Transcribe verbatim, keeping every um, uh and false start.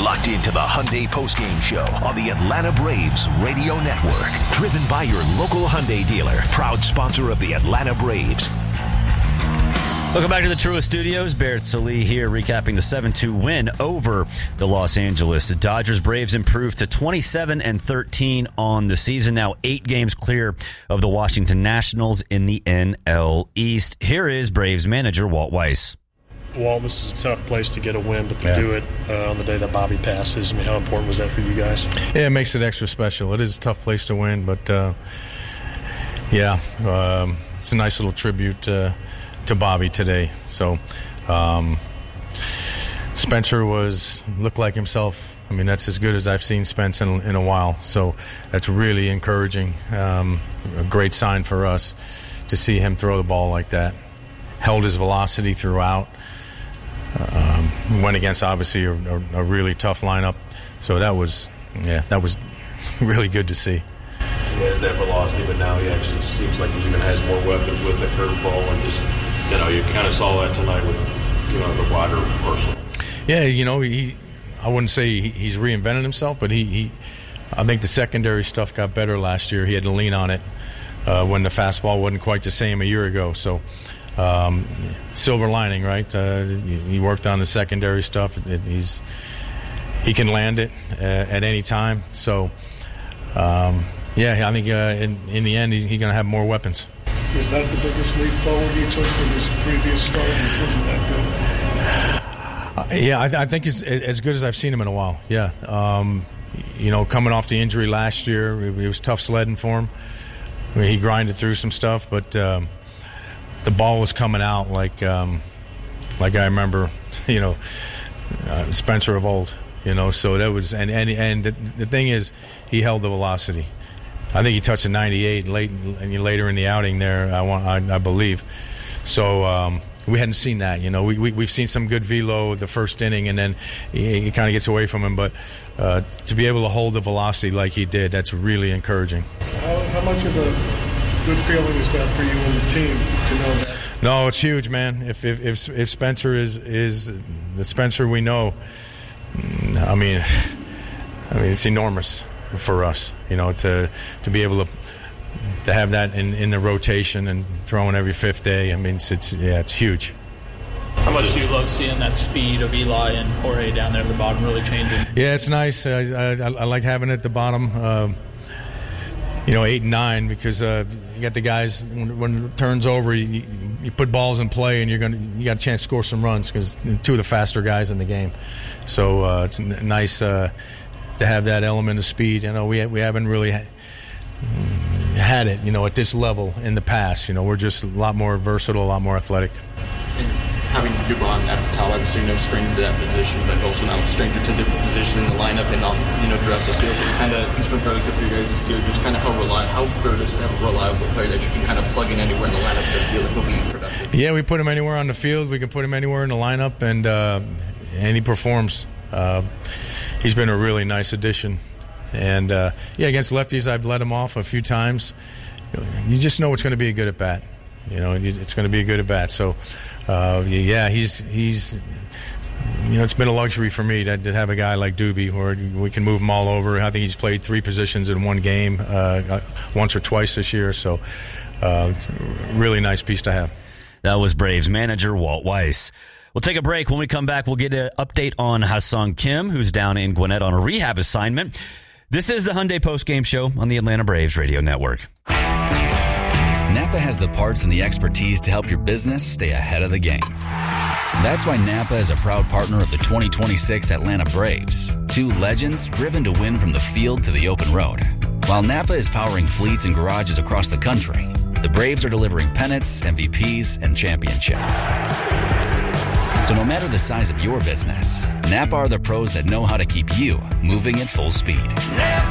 locked into the Hyundai postgame show on the Atlanta Braves Radio Network. Driven by your local Hyundai dealer. Proud sponsor of the Atlanta Braves. Welcome back to the Truist Studios. Barrett Sallee here recapping the seven two win over the Los Angeles Dodgers. Braves improved to twenty-seven and thirteen on the season. Now eight games clear of the Washington Nationals in the N L East. Here is Braves manager Walt Weiss. Walt, this is a tough place to get a win, but to yeah. do it uh, on the day that Bobby passes, I mean, how important was that for you guys? Yeah, it makes it extra special. It is a tough place to win, but uh, yeah, um, it's a nice little tribute uh, to Bobby today. So um, Spencer was looked like himself. I mean, that's as good as I've seen Spence in, in a while. So that's really encouraging. Um, a great sign for us to see him throw the ball like that. Held his velocity throughout. Um, went against obviously a, a, a really tough lineup, so that was yeah that was really good to see. He has that velocity, but now he actually seems like he even has more weapons with the curveball, and just you know you kind of saw that tonight with you know the wider arsenal. Yeah, you know he I wouldn't say he, he's reinvented himself, but he, he I think the secondary stuff got better last year. He had to lean on it uh, when the fastball wasn't quite the same a year ago. So. Um, silver lining, right? Uh, he worked on the secondary stuff. It, he's he can land it uh, at any time. So, um, yeah, I think uh, in, in the end, he's, he's going to have more weapons. Is that the biggest leap forward he took from his previous start? He wasn't that good. Uh, yeah, I, I think it's as good as I've seen him in a while. Yeah, um, you know, coming off the injury last year, it, it was tough sledding for him. I mean, he grinded through some stuff, but. Um, The ball was coming out like, um, like I remember, you know, uh, Spencer of old, you know. So that was, and and and the, the thing is, he held the velocity. I think he touched a ninety-eight late, later in the outing there. I want, I, I believe. So um, we hadn't seen that, you know. We, we we've seen some good velo the first inning, and then he, he kind of gets away from him. But uh, to be able to hold the velocity like he did, that's really encouraging. So how, how much of a good feeling is that for you and the team to know that? No, it's huge, man. If if if, if Spencer is is the Spencer we know, I mean, I mean it's enormous for us, you know, to to be able to to have that in, in the rotation and throwing every fifth day. I mean, it's, it's yeah, it's huge. How much do you love seeing that speed of Eli and Jorge down there at the bottom really changing? Yeah, it's nice. I I, I like having it at the bottom. Um, You know, eight and nine, because uh, you got the guys when, when it turns over, you, you put balls in play, and you're gonna you got a chance to score some runs because two of the faster guys in the game. So uh, it's n- nice uh, to have that element of speed. You know, we we haven't really ha- had it, you know, at this level in the past. You know, we're just a lot more versatile, a lot more athletic. Having Dubon at the top, obviously no stranger to that position, but also now a stranger to different positions in the lineup and um, you know throughout the field. It's kind of it's been very good for you guys this year. Just kind of how reliable, how good it is to have a reliable player that you can kind of plug in anywhere in the lineup that feel like he'll be productive. Yeah, we put him anywhere on the field. We can put him anywhere in the lineup, and uh, and he performs. Uh, he's been a really nice addition. And uh, yeah, against lefties, I've let him off a few times. You just know it's going to be a good at bat. You know, it's going to be a good at bat. So, uh, yeah, he's he's. You know, it's been a luxury for me to, to have a guy like Doobie where we can move him all over. I think he's played three positions in one game, uh, once or twice this year. So, uh, really nice piece to have. That was Braves manager Walt Weiss. We'll take a break. When we come back, we'll get an update on Ha-Seong Kim, who's down in Gwinnett on a rehab assignment. This is the Hyundai Postgame Show on the Atlanta Braves Radio Network. Napa has the parts and the expertise to help your business stay ahead of the game. That's why Napa is a proud partner of the twenty twenty-six Atlanta Braves, two legends driven to win from the field to the open road. While Napa is powering fleets and garages across the country, the Braves are delivering pennants, M V Ps, and championships. So no matter the size of your business, Napa are the pros that know how to keep you moving at full speed.